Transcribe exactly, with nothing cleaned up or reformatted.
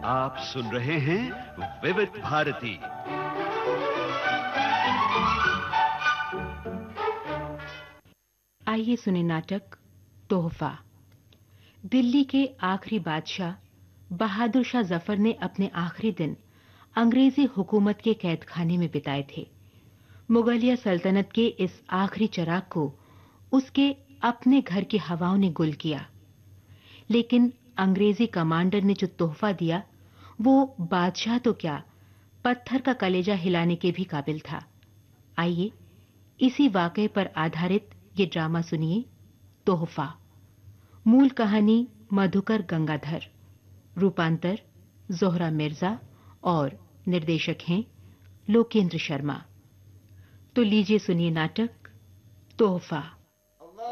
आप सुन रहे हैं विविध भारती। आइए सुने नाटक तोहफा। दिल्ली के आखिरी बादशाह बहादुर शाह जफर ने अपने आखिरी दिन अंग्रेजी हुकूमत के कैदखाने में बिताए थे। मुगलिया सल्तनत के इस आखिरी चिराग को उसके अपने घर की हवाओं ने गुल किया, लेकिन अंग्रेजी कमांडर ने जो तोहफा दिया वो बादशाह तो क्या, पत्थर का कलेजा हिलाने के भी काबिल था। आइए इसी वाकये पर आधारित ये ड्रामा सुनिए, तोहफा। मूल कहानी मधुकर गंगाधर, रूपांतर जोहरा मिर्जा और निर्देशक हैं लोकेंद्र शर्मा। तो लीजिए सुनिए नाटक तोहफा।